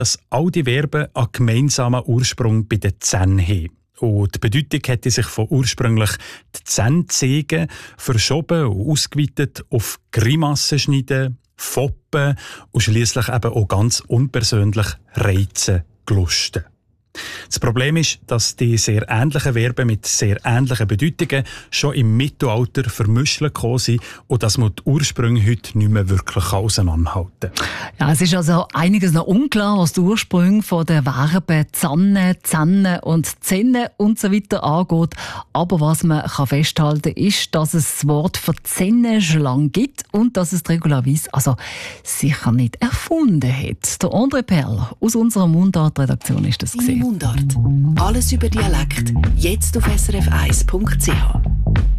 dass all die Verben einen gemeinsamen Ursprung bei den Zähnen haben. Und die Bedeutung hätte sich von ursprünglich die Zähne zeigen verschoben und ausgeweitet auf Grimassen schneiden, foppen und schliesslich eben auch ganz unpersönlich reizen, glusten. Das Problem ist, dass die sehr ähnlichen Verben mit sehr ähnlichen Bedeutungen schon im Mittelalter vermischt gekommen sind und dass man die Ursprünge heute nicht mehr wirklich auseinanderhalten kann. Ja, es ist also einiges noch unklar, was die Ursprünge von den Verben Zanne, Zähne und Zähne und so weiter angeht. Aber was man festhalten kann, ist, dass es das Wort für Zähne schon lange gibt und dass es Regula Weiss also sicher nicht erfunden hat. Der André Perl aus unserer Mundart-Redaktion ist das gesehen. Mundart. Alles über Dialekt. Jetzt auf srf1.ch.